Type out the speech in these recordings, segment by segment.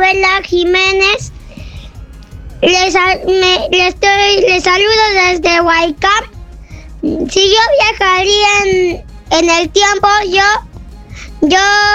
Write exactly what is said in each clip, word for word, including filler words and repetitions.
Isabela Jiménez. Les, me, les, estoy, les saludo desde Huaycán. Si yo viajaría en, en el tiempo, yo,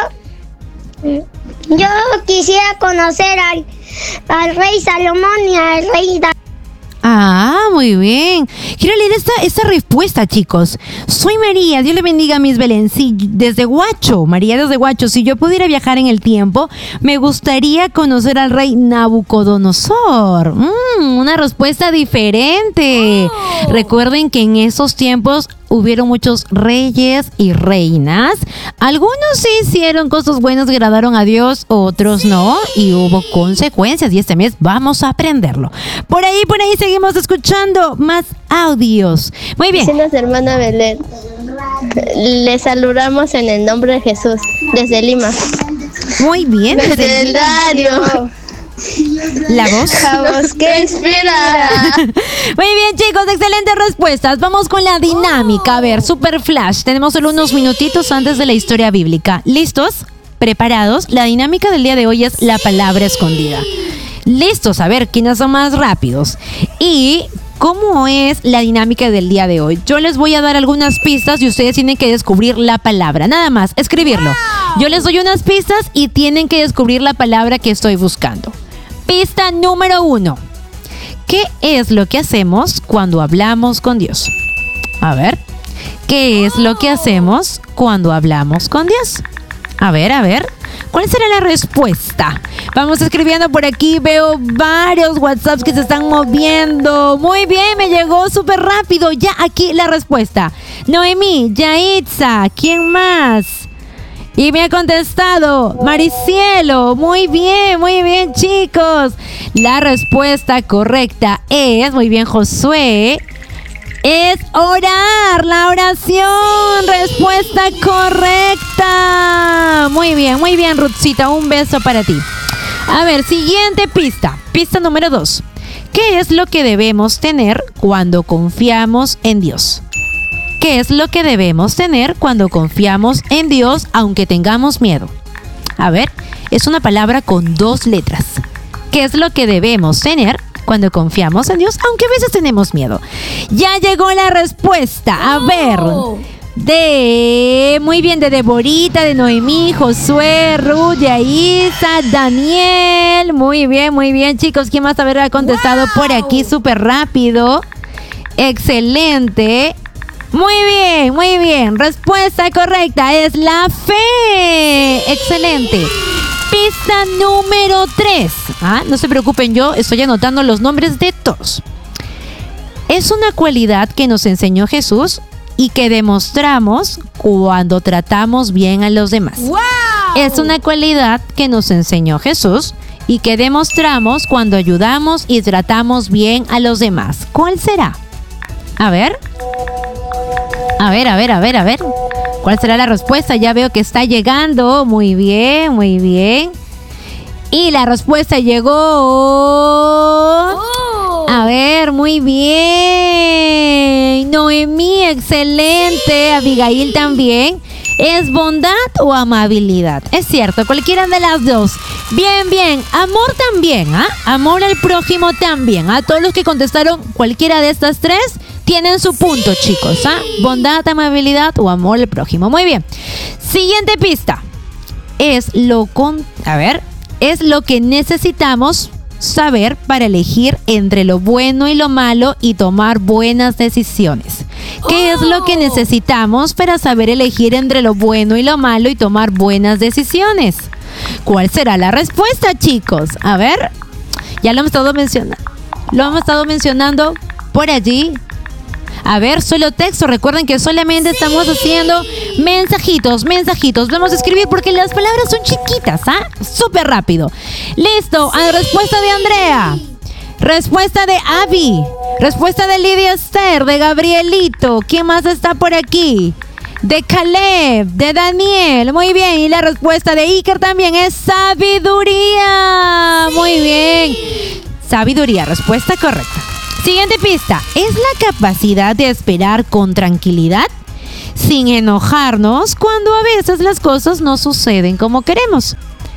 yo, yo quisiera conocer al, al rey Salomón y al rey David. Ah, muy bien. Quiero leer esta, esta respuesta, chicos. Soy María, Dios le bendiga, Miss Belén. Sí, desde Huacho, María desde Huacho. Si yo pudiera viajar en el tiempo, me gustaría conocer al rey Nabucodonosor. Mm, una respuesta diferente. Oh. Recuerden que en esos tiempos hubieron muchos reyes y reinas. Algunos sí hicieron cosas buenas que agradaron a Dios, otros sí. no. Y hubo consecuencias y este mes vamos a aprenderlo. Por ahí, por ahí seguimos escuchando más audios. Muy bien. Gracias, hermana Belén. Le saludamos en el nombre de Jesús, desde Lima. Muy bien. Desde el Dario. La voz. La voz que espera. Muy bien, chicos, excelentes respuestas. Vamos con la dinámica. A ver, Super Flash. Tenemos solo unos minutitos antes de la historia bíblica. ¿Listos? ¿Preparados? La dinámica del día de hoy es la palabra escondida. ¿Listos? A ver, ¿quiénes son más rápidos? Y ¿cómo es la dinámica del día de hoy? Yo les voy a dar algunas pistas y ustedes tienen que descubrir la palabra. Nada más, escribirlo. Yo les doy unas pistas y tienen que descubrir la palabra que estoy buscando. Pista número uno. ¿Qué es lo que hacemos cuando hablamos con Dios? A ver. ¿Qué es lo que hacemos cuando hablamos con Dios? A ver, a ver. ¿Cuál será la respuesta? Vamos escribiendo por aquí. Veo varios WhatsApps que se están moviendo. Muy bien, me llegó súper rápido. Ya aquí la respuesta. Noemí, Yaitza, ¿quién más? Y me ha contestado Maricielo. Muy bien, muy bien, chicos. La respuesta correcta es, muy bien, Josué, es orar, la oración. Respuesta correcta. Muy bien, muy bien, Ruthcita. Un beso para ti. A ver, siguiente pista. Pista número dos. ¿Qué es lo que debemos tener cuando confiamos en Dios? ¿Qué es lo que debemos tener cuando confiamos en Dios aunque tengamos miedo? A ver, es una palabra con dos letras. ¿Qué es lo que debemos tener cuando confiamos en Dios aunque a veces tenemos miedo? Ya llegó la respuesta. A ver, de... Muy bien, de Deborita, de Noemí, Josué, Ruth, Yaisa, Daniel. Muy bien, muy bien, chicos. ¿Quién más habrá contestado wow. por aquí súper rápido? Excelente. Muy bien, muy bien. Respuesta correcta es la fe. Excelente. Pista número tres. Ah, no se preocupen, yo estoy anotando los nombres de todos. Es una cualidad que nos enseñó Jesús y que demostramos cuando tratamos bien a los demás. ¡Wow! Es una cualidad que nos enseñó Jesús y que demostramos cuando ayudamos y tratamos bien a los demás. ¿Cuál será? A ver. A ver, a ver, a ver, a ver. ¿Cuál será la respuesta? Ya veo que está llegando. Muy bien, muy bien. Y la respuesta llegó. Oh. A ver, muy bien. Noemí, excelente. Abigail también. ¿Es bondad o amabilidad? Es cierto, cualquiera de las dos. Bien, bien. Amor también, ¿ah? ¿eh? Amor al prójimo también. A todos los que contestaron cualquiera de estas tres tienen su punto, chicos, ¿ah? ¿eh? Bondad, amabilidad o amor al prójimo. Muy bien. Siguiente pista. Es lo con... A ver. Es lo que necesitamos saber para elegir entre lo bueno y lo malo y tomar buenas decisiones. ¿Qué es lo que necesitamos para saber elegir entre lo bueno y lo malo y tomar buenas decisiones? ¿Cuál será la respuesta, chicos? A ver, ya lo hemos estado mencionando. Lo hemos estado mencionando por allí. A ver, solo texto. Recuerden que solamente sí. estamos haciendo mensajitos, mensajitos. Vamos a escribir porque las palabras son chiquitas, ¿ah? ¿eh? Súper rápido. Listo. Sí. A respuesta de Andrea. Respuesta de Abby. Respuesta de Lidia Esther, de Gabrielito. ¿Quién más está por aquí? De Caleb, de Daniel. Muy bien. Y la respuesta de Iker también es sabiduría. Muy bien. Sabiduría, respuesta correcta. Siguiente pista. ¿Es la capacidad de esperar con tranquilidad sin enojarnos cuando a veces las cosas no suceden como queremos?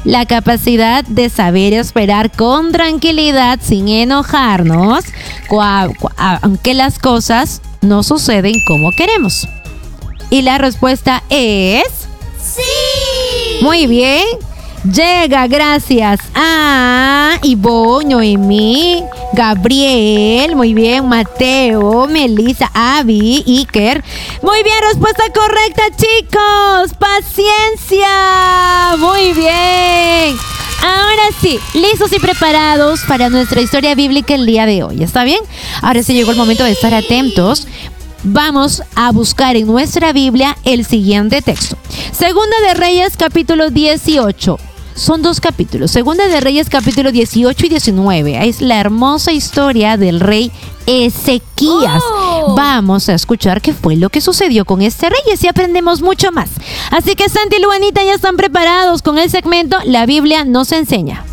la capacidad de saber esperar con tranquilidad sin enojarnos, cua- cua- aunque las cosas no suceden como queremos. Y la respuesta es... ¡Sí! Muy bien. Llega gracias a Ivonne, Noemí, Gabriel, muy bien, Mateo, Melissa, Abby, Iker. Muy bien, respuesta correcta, chicos. Paciencia. Muy bien. Ahora sí, listos y preparados para nuestra historia bíblica el día de hoy. ¿Está bien? Ahora sí llegó el momento de estar atentos. Vamos a buscar en nuestra Biblia el siguiente texto. Segunda de Reyes, capítulo dieciocho. Son dos capítulos. Segunda de Reyes, capítulo dieciocho y diecinueve. Es la hermosa historia del rey Ezequías. Oh. Vamos a escuchar qué fue lo que sucedió con este rey y así aprendemos mucho más. Así que Santi y Luanita ya están preparados con el segmento La Biblia nos enseña.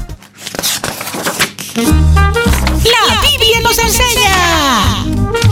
La Biblia nos enseña.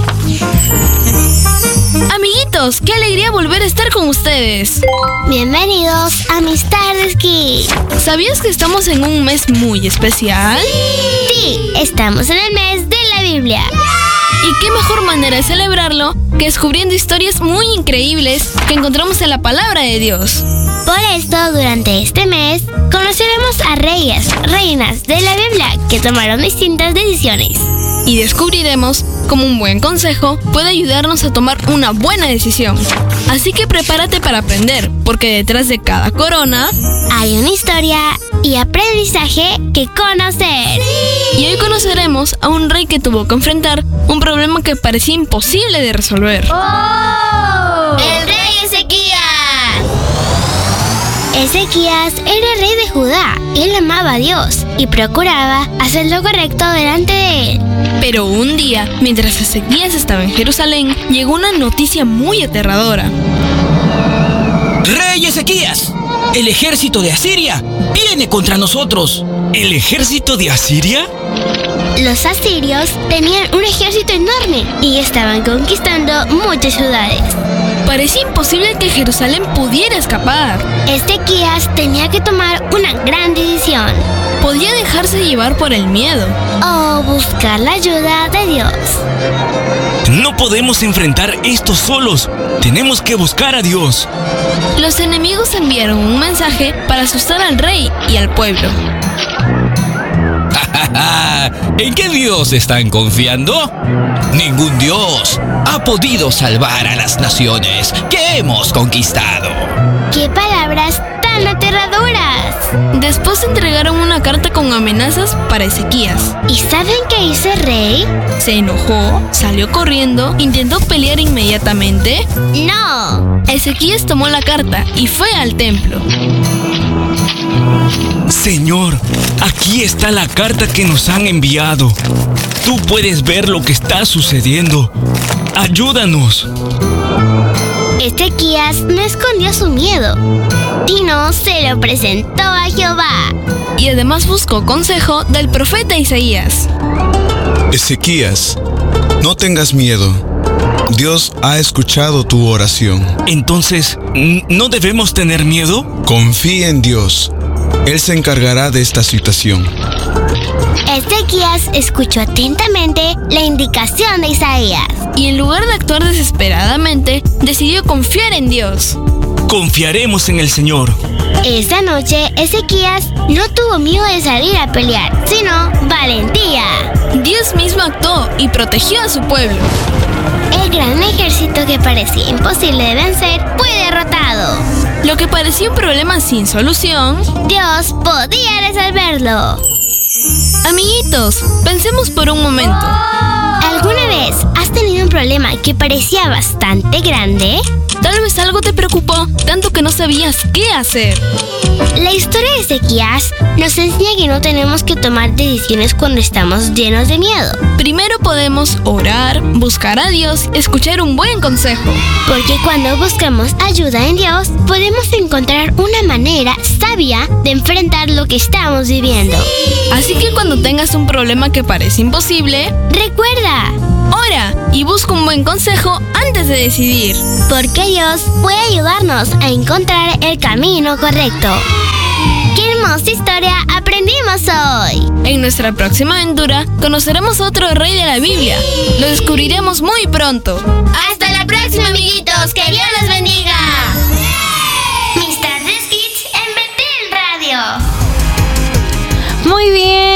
Amiguitos, qué alegría volver a estar con ustedes. Bienvenidos a Mis Tardes Kids. ¿Sabías que estamos en un mes muy especial? Sí, estamos en el mes de la Biblia. ¿Y qué mejor manera de celebrarlo que descubriendo historias muy increíbles que encontramos en la palabra de Dios? Por esto, durante este mes, conoceremos a reyes, reinas de la Biblia que tomaron distintas decisiones. Y descubriremos cómo un buen consejo puede ayudarnos a tomar una buena decisión. Así que prepárate para aprender, porque detrás de cada corona Hay una historia y aprendizaje que conocer. Y hoy conoceremos a un rey que tuvo que enfrentar un problema que parecía imposible de resolver. ¡El rey Ezequías! Ezequías era rey de Judá. Él amaba a Dios y procuraba hacer lo correcto delante de él. Pero un día, mientras Ezequías estaba en Jerusalén, llegó una noticia muy aterradora. Rey Ezequías, el ejército de Asiria viene contra nosotros. ¿El ejército de Asiria? Los asirios tenían un ejército enorme y estaban conquistando muchas ciudades. Parecía imposible que Jerusalén pudiera escapar. Ezequías tenía que tomar una gran decisión: Podía dejarse llevar por el miedo. o buscar la ayuda de Dios. No podemos enfrentar esto solos. Tenemos que buscar a Dios. Los enemigos enviaron un mensaje para asustar al rey y al pueblo. ¿En qué Dios están confiando? Ningún Dios ha podido salvar a las naciones que hemos conquistado. ¡Qué palabras tan aterradoras! Después entregaron una carta con amenazas para Ezequías. ¿Y saben qué hizo el rey? Se enojó, salió corriendo, intentó pelear inmediatamente. ¡No! Ezequías tomó la carta y fue al templo. Señor, aquí está la carta que nos han enviado. Tú puedes ver lo que está sucediendo. Ayúdanos. Ezequías no escondió su miedo, sino se lo presentó a Jehová. Y además buscó consejo del profeta Isaías. Ezequías, no tengas miedo. Dios ha escuchado tu oración. Entonces, ¿n- ¿no debemos tener miedo? Confía en Dios. Él se encargará de esta situación. Ezequías escuchó atentamente la indicación de Isaías. Y en lugar de actuar desesperadamente, decidió confiar en Dios. Confiaremos en el Señor. Esa noche, Ezequías no tuvo miedo de salir a pelear, sino valentía. Dios mismo actuó y protegió a su pueblo. El gran ejército que parecía imposible de vencer fue derrotado. Lo que parecía un problema sin solución. Dios podía resolverlo. Amiguitos, pensemos por un momento. ¿Alguna vez has tenido un problema que parecía bastante grande? Tal vez algo te preocupó tanto que no sabías qué hacer. La historia de Ezequías nos enseña que no tenemos que tomar decisiones cuando estamos llenos de miedo, Primero podemos orar, buscar a Dios, escuchar un buen consejo. porque cuando buscamos ayuda en Dios, podemos encontrar una manera sabia de enfrentar lo que estamos viviendo. Así que cuando tengas un problema que parece imposible, Recuerda, ora y busca un buen consejo antes de decidir. porque Dios puede ayudarnos a encontrar el camino correcto. ¿Quieren hermosa historia aprendimos hoy. En nuestra próxima aventura conoceremos a otro rey de la Biblia. Lo descubriremos muy pronto. Hasta la próxima, amiguitos. Que Dios los bendiga. Mis tardes Kids en Betel Radio. Muy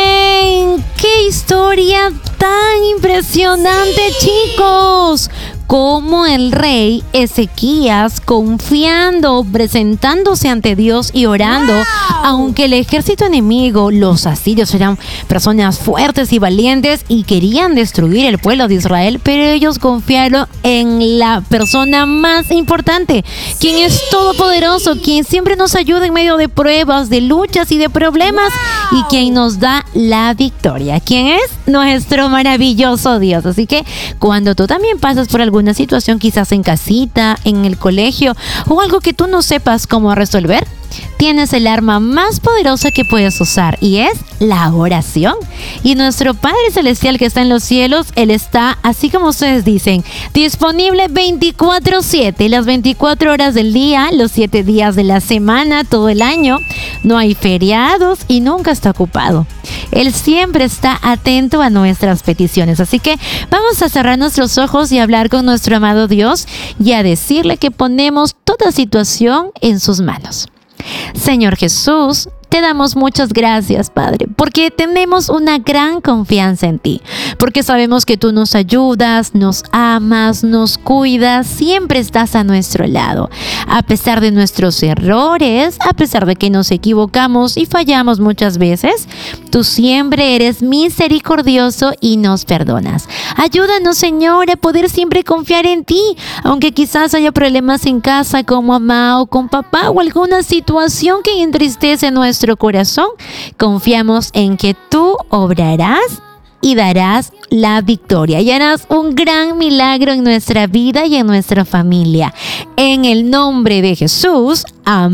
bien. ¡Qué historia tan impresionante, chicos! Como el rey Ezequías, confiando, presentándose ante Dios y orando, wow. Aunque el ejército enemigo, los asirios, eran personas fuertes y valientes y querían destruir el pueblo de Israel, pero ellos confiaron en la persona más importante, quien es todopoderoso, quien siempre nos ayuda en medio de pruebas, de luchas y de problemas, wow. Y quien nos da la victoria. ¿Quién es? Nuestro maravilloso Dios. Así que cuando tú también pasas por algún una situación, quizás en casita, en el colegio o algo que tú no sepas cómo resolver, tienes el arma más poderosa que puedes usar y es la oración. Y nuestro Padre Celestial que está en los cielos, Él está, así como ustedes dicen, disponible veinticuatro siete, las veinticuatro horas del día, los siete días de la semana, todo el año. No hay feriados y nunca está ocupado. Él siempre está atento a nuestras peticiones. Así que vamos a cerrar nuestros ojos y hablar con nuestro amado Dios y a decirle que ponemos toda situación en sus manos. Señor Jesús, te damos muchas gracias, Padre, porque tenemos una gran confianza en ti, porque sabemos que tú nos ayudas, nos amas, nos cuidas, siempre estás a nuestro lado. A pesar de nuestros errores, a pesar de que nos equivocamos y fallamos muchas veces, tú siempre eres misericordioso y nos perdonas. Ayúdanos, Señor, a poder siempre confiar en ti, aunque quizás haya problemas en casa con mamá o con papá o alguna situación que entristece nuestro corazón. Confiamos en que tú obrarás y darás la victoria y harás un gran milagro en nuestra vida y en nuestra familia. En el nombre de Jesús,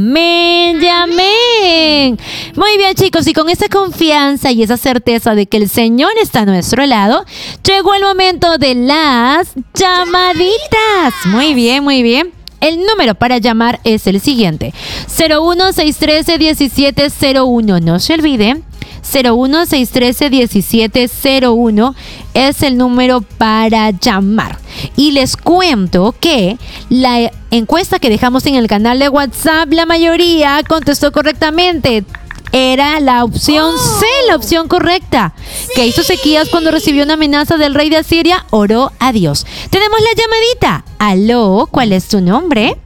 amén y amén. Muy bien, chicos, y con esa confianza y esa certeza de que el Señor está a nuestro lado, llegó el momento de las llamaditas. Muy bien, muy bien. El número para llamar es el siguiente: cero uno seis uno tres uno siete cero uno. No se olvide, cero uno seis uno tres uno siete cero uno es el número para llamar. Y les cuento que la encuesta que dejamos en el canal de WhatsApp, la mayoría contestó correctamente. Era la opción C, la opción correcta. Sí. ¿Qué hizo Ezequías cuando recibió una amenaza del rey de Asiria? Oró a Dios. Tenemos la llamadita. Aló, ¿cuál es tu nombre?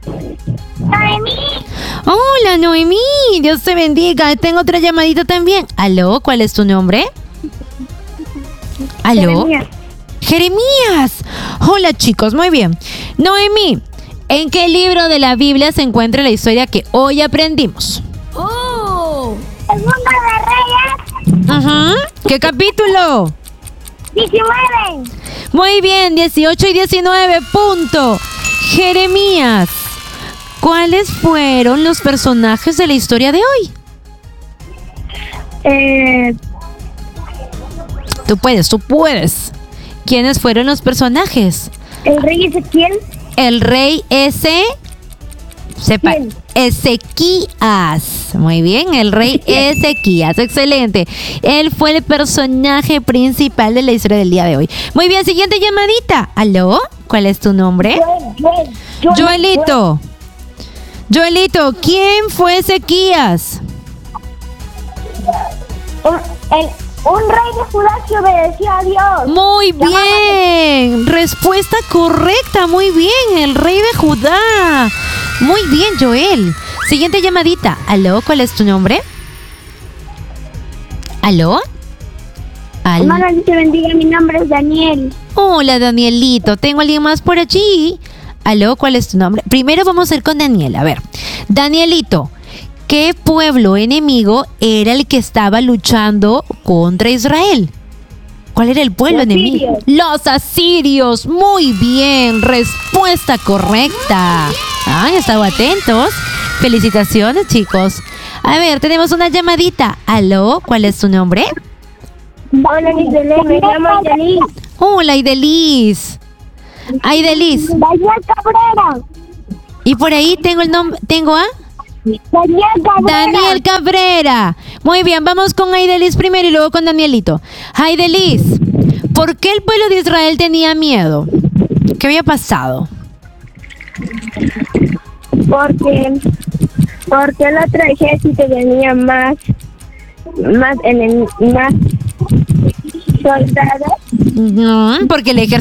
Noemí. Hola, Noemí. Dios te bendiga. Tengo otra llamadita también. Aló, ¿cuál es tu nombre? Aló. Jeremías. Jeremías. Hola, chicos. Muy bien. Noemí, ¿en qué libro de la Biblia se encuentra la historia que hoy aprendimos? ¡Oh! El mundo de Reyes. Ajá. ¿Qué capítulo? diecinueve. Muy bien, dieciocho y diecinueve, punto. Jeremías, ¿cuáles fueron los personajes de la historia de hoy? Eh... Tú puedes, tú puedes. ¿Quiénes fueron los personajes? El rey Ezequiel. El rey ese... Sepa, Ezequías. Muy bien, el rey Ezequías. Excelente. Él fue el personaje principal de la historia del día de hoy. Muy bien, siguiente llamadita. ¿Aló? ¿Cuál es tu nombre? Joel, Joel, Joelito. Joelito, ¿quién fue Ezequías? Un, el, un rey de Judá que obedeció a Dios. Muy bien. Respuesta correcta. Muy bien, el rey de Judá. Muy bien, Joel. Siguiente llamadita. ¿Aló? ¿Cuál es tu nombre? ¿Aló? ¿Aló? Hermana, Dios te bendiga. Mi nombre es Daniel. Hola, Danielito. ¿Tengo alguien más por allí? ¿Aló? ¿Cuál es tu nombre? Primero vamos a ir con Daniel. A ver. Danielito, ¿qué pueblo enemigo era el que estaba luchando contra Israel? ¿Cuál era el pueblo Los enemigo? asirios. Los asirios. Muy bien. Respuesta correcta. Han estado atentos. Felicitaciones, chicos. A ver, tenemos una llamadita. ¿Aló? ¿Cuál es tu nombre? Hola, Idelín. Me llamo Idelín. Hola, Aidelis. Aidelis. Daniel Cabrera. Y por ahí tengo el nombre. ¿Tengo a? Daniel Cabrera. Daniel Cabrera. Muy bien, vamos con Aidelis primero y luego con Danielito. Aidelis, ¿por qué el pueblo de Israel tenía miedo? ¿Qué había pasado? Porque, porque el otro ejército tenía más, más, enem- más soldados. Ujú, porque el ejército